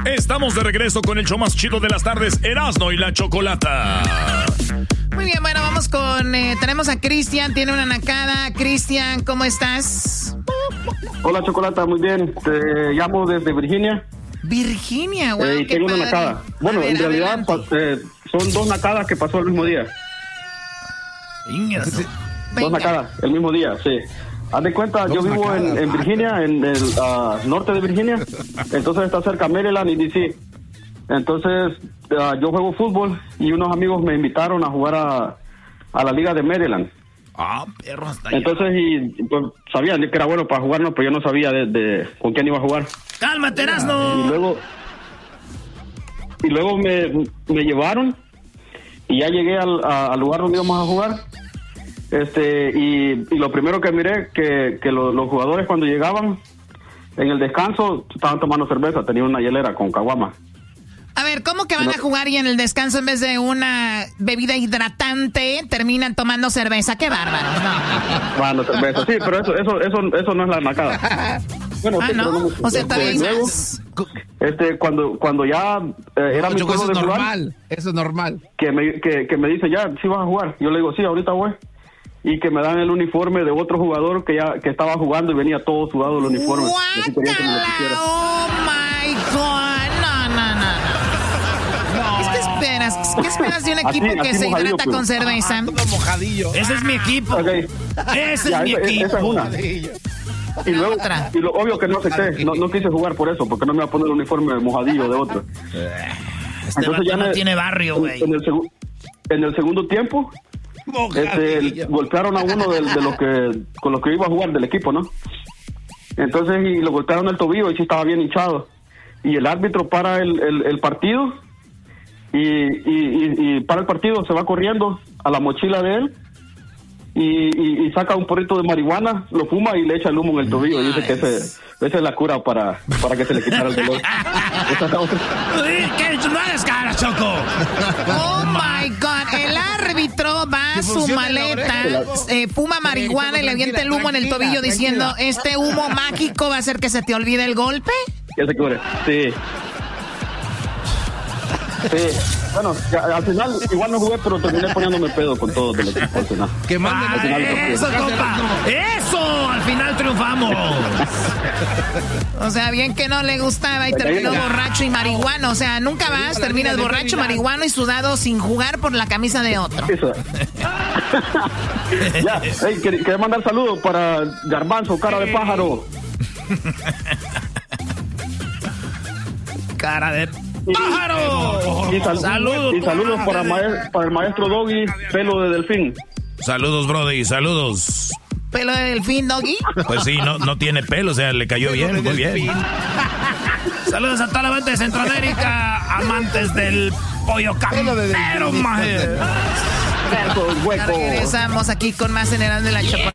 Estamos de regreso con el show más chido de las tardes, Erasmo y la Chocolata. Muy bien, bueno, vamos con... tenemos a Cristian, tiene una nacada. Cristian, ¿cómo estás? Hola, Chocolata, muy bien. Te llamo desde Virginia. Virginia, wow, qué tengo padre. una nacada. Bueno, ver, en realidad son dos nacadas que pasó el mismo día. Dos nacadas, el mismo día, sí. Haz de cuenta, yo vivo en Virginia, en el norte de Virginia. Entonces está cerca Maryland y DC. Entonces yo juego fútbol y unos amigos me invitaron a jugar a la liga de Maryland. Ah, perro, hasta allá. Entonces, pues, sabían que era bueno para jugarnos, pero yo no sabía de con quién iba a jugar. ¡Cálmate, Erasmo! Y luego me llevaron y ya llegué al lugar donde íbamos a jugar. Y lo primero que miré, que los jugadores cuando llegaban, en el descanso, estaban tomando cerveza, tenían una hielera con caguama. A ver, ¿cómo que van a jugar y en el descanso en vez de una bebida hidratante terminan tomando cerveza? ¡Qué bárbaros! No. Bueno, cerveza, sí, pero eso no es la nacada. Bueno, ¿no? O sea, todavía hay luego, más. cuando ya era mi turno de jugar, eso es normal. que me dice, ya, sí vas a jugar. Yo le digo, sí, ahorita voy. Y que me dan el uniforme de otro jugador que estaba jugando y venía todo sudado el uniforme. ¡Guácala! ¡Oh, my God! No. ¿Qué esperas de un equipo que se hidrata con cerveza? Mojadillo. Ese es mi equipo. Okay. Ese es mi equipo. Esa es una. Y luego, obvio que no acepté, no quise jugar por eso, porque no me iba a poner el uniforme mojadillo de otro. Entonces ya no tiene barrio, güey. En el segundo tiempo, golpearon a uno con los que iba a jugar del equipo, ¿no? Entonces, y lo golpearon el tobillo y sí estaba bien hinchado. Y el árbitro para el partido y para el partido, se va corriendo a la mochila de él y saca un porrito de marihuana, lo fuma y le echa el humo en el tobillo y dice que esa es la cura para que se le quitara el dolor. ¿Qué? No hagas cara, Choco. Oh my God, el árbitro va a su maleta, fuma marihuana y le avienta el humo en el tobillo diciendo, este humo mágico va a hacer que se te olvide el golpe. Que se cure, sí. Sí, bueno, al final igual no jugué, pero terminé poniéndome pedo con todo del equipo al final. Que manden eso, compa. Eso, al final triunfamos. O sea, bien que no le gustaba y terminó borracho y marihuano. O sea, nunca vas, terminas borracho, marihuano y sudado sin jugar por la camisa de otro. Eso. Ya, quería mandar saludos para Garbanzo, cara de pájaro. Cara de ¡pájaro! Saludos para el maestro Doggy, pelo de delfín. Saludos, Brody, saludos. ¿Pelo de delfín, Doggy? Pues sí, no tiene pelo, o sea, le cayó bien, muy bien. Saludos a toda la banda de Centroamérica, amantes del pollo campero, maje. Regresamos aquí con más en Erasmo de la Chocolata.